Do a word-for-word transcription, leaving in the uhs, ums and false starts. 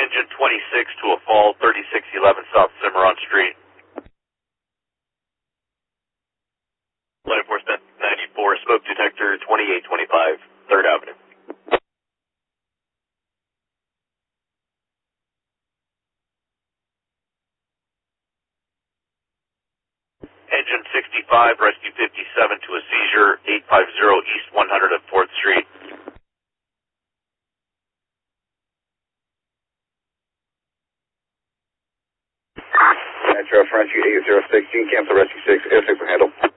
Engine twenty-six to a fall, thirty-six eleven South Cimarron Street. Law enforcement ninety-four, smoke detector twenty-eight twenty-five, third Avenue. Engine sixty-five, rescue fifty-seven to a seizure, eight fifty East one hundred fourth Street. Metro French eight zero sixteen, cancel rescue six, air six will handle.